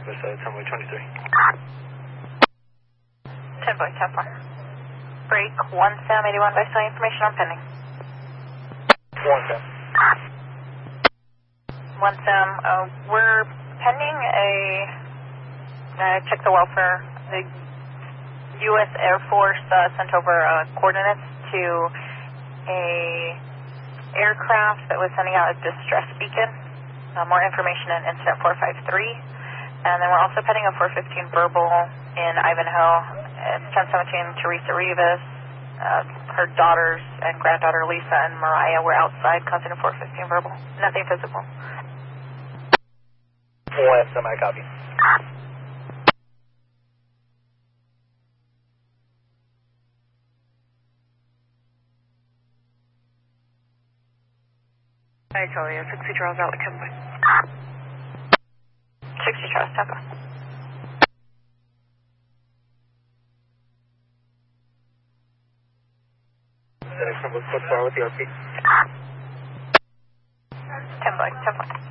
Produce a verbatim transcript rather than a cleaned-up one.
Service uh, ten by twenty-three. ten by ten four. Break one Sam eighty-one by selling information on pending. one Sam. one Sam, uh, we're pending a, uh, check the welfare. The U S Air Force uh, sent over uh, coordinates to a aircraft that was sending out a distress beacon. Uh, more information in incident four five three. And then we're also pending a four fifteen verbal in Ivanhoe. It's ten seventeen Teresa Rivas. Uh, her daughters and granddaughter Lisa and Mariah were outside causing a four fifteen verbal. Nothing visible. one Sam, I copy. I tell you, sixty Charles out with Kemba. sixty Charles, Tampa. The next number is close far with the R P. ten by, ten by.